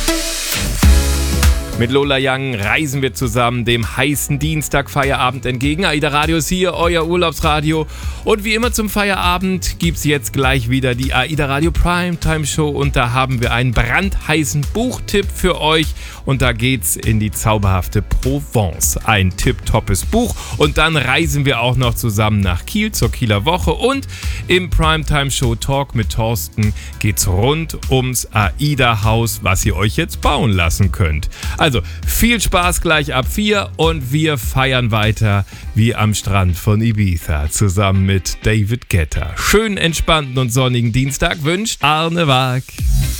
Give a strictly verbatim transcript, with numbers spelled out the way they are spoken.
Mit Lola Young reisen wir zusammen dem heißen Dienstag-Feierabend entgegen. AIDA Radio ist hier, euer Urlaubsradio. Und wie immer zum Feierabend gibt's jetzt gleich wieder die AIDA Radio Primetime Show. Und da haben wir einen brandheißen Buchtipp für euch. Und da geht's in die zauberhafte Provence. Ein tipptoppes Buch. Und dann reisen wir auch noch zusammen nach Kiel zur Kieler Woche. Und im Primetime Show Talk mit Thorsten geht's rund ums AIDA-Haus, was ihr euch jetzt bauen lassen könnt. Also viel Spaß gleich ab vier und wir feiern weiter wie am Strand von Ibiza zusammen mit David Guetta. Schönen, entspannten und sonnigen Dienstag wünscht Arne Waag.